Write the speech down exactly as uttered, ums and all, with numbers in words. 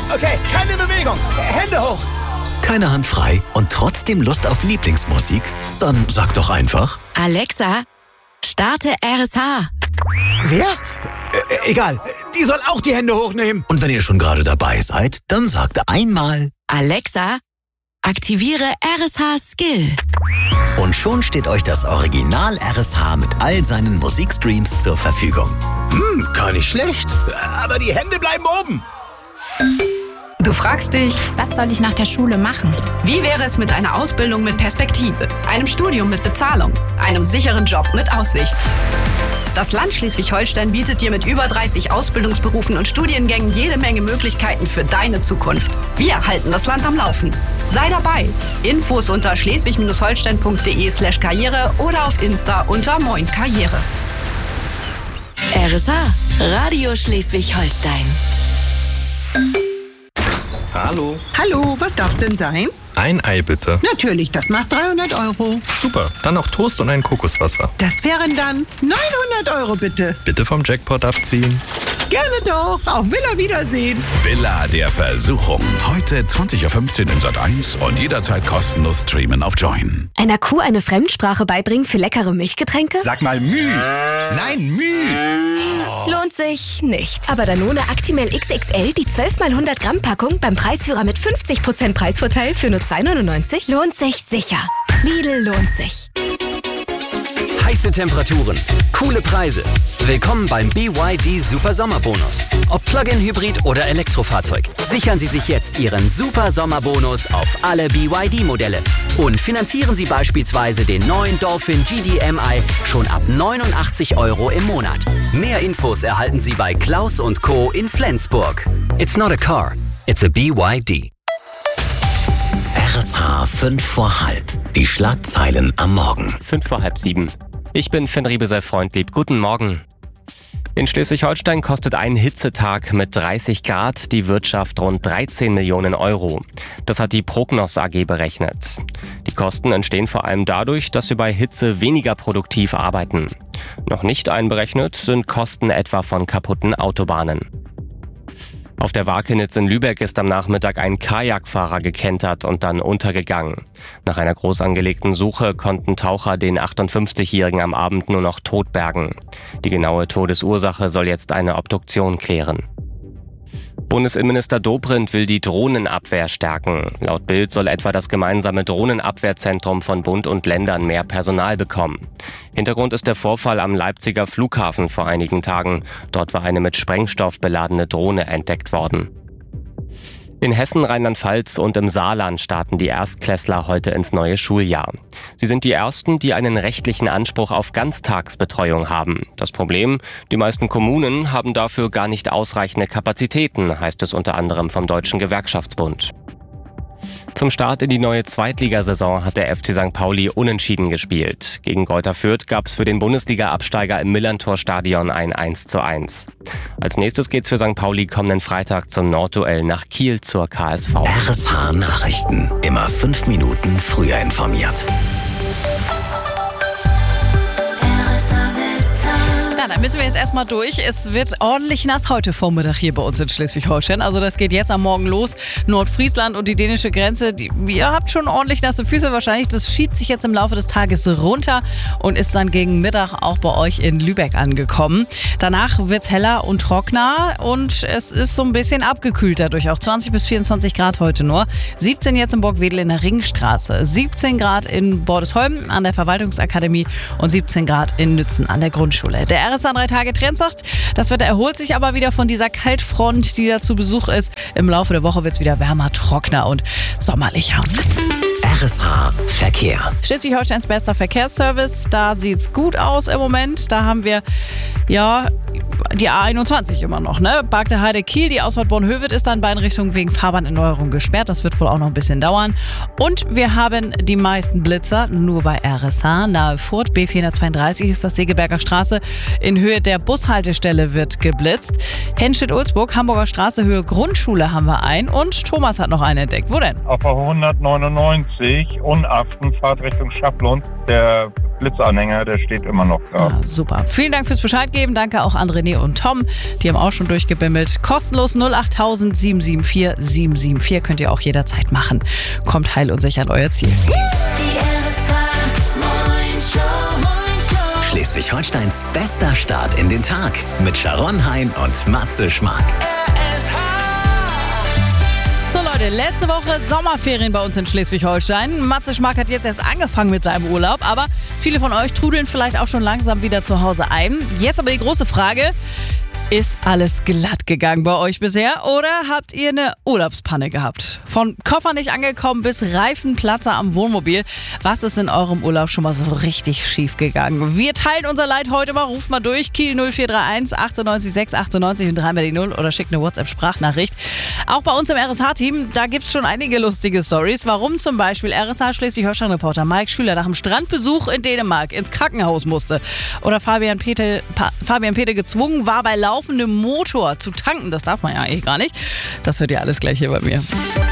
Okay, keine Bewegung. Hände hoch. Keine Hand frei und trotzdem Lust auf Lieblingsmusik? Dann sag doch einfach: Alexa, starte R S H. Wer? Äh, egal, die soll auch die Hände hochnehmen. Und wenn ihr schon gerade dabei seid, dann sagt einmal: Alexa, aktiviere R S H Skill. Und schon steht euch das Original R S H mit all seinen Musikstreams zur Verfügung. Hm, gar nicht schlecht. Aber die Hände bleiben oben. Du fragst dich, Was soll ich nach der Schule machen? wie wäre es mit einer Ausbildung mit Perspektive, einem Studium mit Bezahlung, einem sicheren Job mit Aussicht? Das Land Schleswig-Holstein bietet dir mit über dreißig Ausbildungsberufen und Studiengängen jede Menge Möglichkeiten für deine Zukunft. Wir halten das Land am Laufen. Sei dabei. Infos unter schleswig-holstein.de slash karriere oder auf Insta unter Moin Karriere. R S H, Radio Schleswig-Holstein. Hallo. Hallo, was darf's denn sein? Ein Ei bitte. Natürlich, das macht dreihundert Euro. Super, dann noch Toast und ein Kokoswasser. Das wären dann neunhundert Euro bitte. Bitte vom Jackpot abziehen. Gerne doch, auf Villa Wiedersehen. Villa der Versuchung. Heute zwanzig Uhr fünfzehn in Sat eins und jederzeit kostenlos streamen auf Join. Einer Kuh eine Fremdsprache beibringen für leckere Milchgetränke? Sag mal Müh. Nein, Müh. Lohnt sich nicht. Aber Danone Actimel X X L, die zwölf mal hundert Gramm Packung beim Preisführer mit fünfzig Prozent Preisvorteil für nur zwei neunundneunzig, lohnt sich sicher. Lidl lohnt sich. Heiße Temperaturen, coole Preise. Willkommen beim B Y D Super Sommerbonus. Ob Plug-in-Hybrid oder Elektrofahrzeug. Sichern Sie sich jetzt Ihren Super Sommerbonus auf alle B Y D-Modelle. Und finanzieren Sie beispielsweise den neuen Dolphin G D M I schon ab neunundachtzig Euro im Monat. Mehr Infos erhalten Sie bei Klaus und Co. in Flensburg. It's not a car, it's a B Y D. R S H fünf vor halb. Die Schlagzeilen am Morgen. Fünf vor halb sieben. Ich bin Finn Riebesel Freundlieb. Guten Morgen. In Schleswig-Holstein kostet ein Hitzetag mit dreißig Grad die Wirtschaft rund dreizehn Millionen Euro. Das hat die Prognos A G berechnet. Die Kosten entstehen vor allem dadurch, dass wir bei Hitze weniger produktiv arbeiten. Noch nicht einberechnet sind Kosten etwa von kaputten Autobahnen. Auf der Wakenitz in Lübeck ist am Nachmittag ein Kajakfahrer gekentert und dann untergegangen. Nach einer groß angelegten Suche konnten Taucher den achtundfünfzigjährigen am Abend nur noch tot bergen. Die genaue Todesursache soll jetzt eine Obduktion klären. Bundesinnenminister Dobrindt will die Drohnenabwehr stärken. Laut Bild soll etwa das gemeinsame Drohnenabwehrzentrum von Bund und Ländern mehr Personal bekommen. Hintergrund ist der Vorfall am Leipziger Flughafen vor einigen Tagen. Dort war eine mit Sprengstoff beladene Drohne entdeckt worden. In Hessen, Rheinland-Pfalz und im Saarland starten die Erstklässler heute ins neue Schuljahr. Sie sind die ersten, die einen rechtlichen Anspruch auf Ganztagsbetreuung haben. Das Problem: Die meisten Kommunen haben dafür gar nicht ausreichende Kapazitäten, heißt es unter anderem vom Deutschen Gewerkschaftsbund. Zum Start in die neue Zweitligasaison hat der F C Sankt Pauli unentschieden gespielt. Gegen Greuther Fürth gab es für den Bundesliga-Absteiger im Millerntor-Stadion ein eins zu eins. Als nächstes geht's für Sankt Pauli kommenden Freitag zum Nordduell nach Kiel zur K S V. R S H Nachrichten. Immer fünf Minuten früher informiert. Na, dann müssen wir jetzt erstmal durch. Es wird ordentlich nass heute Vormittag hier bei uns in Schleswig-Holstein. Also das geht jetzt am Morgen los. Nordfriesland und die dänische Grenze. Die, ihr habt schon ordentlich nasse Füße wahrscheinlich. Das schiebt sich jetzt im Laufe des Tages runter und ist dann gegen Mittag auch bei euch in Lübeck angekommen. Danach wird es heller und trockener und es ist so ein bisschen abgekühlt dadurch. Auch zwanzig bis vierundzwanzig Grad heute nur. siebzehn jetzt in Borgwedel in der Ringstraße. siebzehn Grad in Bordesholm an der Verwaltungsakademie und siebzehn Grad in Nützen an der Grundschule. Der R S H drei Tage Trend sagt, das Wetter erholt sich aber wieder von dieser Kaltfront, die da zu Besuch ist. Im Laufe der Woche wird es wieder wärmer, trockener und sommerlicher. R S H Verkehr. Schleswig-Holsteins bester Verkehrsservice, da sieht's gut aus im Moment. Da haben wir ja die A einundzwanzig immer noch, ne? Bargte Heide Kiel, die Ausfahrt Bornhöved ist da in beiden Richtungen wegen Fahrbahnerneuerung gesperrt. Das wird wohl auch noch ein bisschen dauern. Und wir haben die meisten Blitzer nur bei R S H. Nahe Furt, B vierhundertzweiunddreißig ist das Segeberger Straße. In Höhe der Bushaltestelle wird geblitzt. Henstedt-Ulzburg, Hamburger Straße, Höhe Grundschule haben wir einen. Und Thomas hat noch einen entdeckt. Wo denn? Auf der hundertneunundneunzig und Aftenfahrt Richtung Schablon. Der Blitzanhänger, der steht immer noch da. Ja, super. Vielen Dank fürs Bescheid geben. Danke auch an René und Tom. Die haben auch schon durchgebimmelt. Kostenlos null acht tausend sieben sieben vier sieben sieben vier könnt ihr auch jederzeit machen. Kommt heil und sicher an euer Ziel. Schleswig-Holsteins bester Start in den Tag mit Sharon Hein und Matze Schmark. So Leute, letzte Woche Sommerferien bei uns in Schleswig-Holstein. Matze Schmark hat jetzt erst angefangen mit seinem Urlaub, aber viele von euch trudeln vielleicht auch schon langsam wieder zu Hause ein. Jetzt aber die große Frage: Ist alles glatt gegangen bei euch bisher oder habt ihr eine Urlaubspanne gehabt? Von Koffer nicht angekommen bis Reifenplatzer am Wohnmobil. Was ist in eurem Urlaub schon mal so richtig schief gegangen? Wir teilen unser Leid heute mal. Ruft mal durch. Kiel null vier drei eins achtundneunzig sechs achtundneunzig und dreimal die null oder schickt eine WhatsApp-Sprachnachricht. Auch bei uns im R S H-Team, da gibt es schon einige lustige Stories. Warum zum Beispiel R S H Schleswig-Holstein-Reporter Mike Schüler nach dem Strandbesuch in Dänemark ins Krankenhaus musste. Oder Fabian Pete, pa- Fabian Pete gezwungen war, bei Lauf laufendem Motor zu tanken. Das darf man ja eigentlich gar nicht. Das hört ihr alles gleich hier bei mir.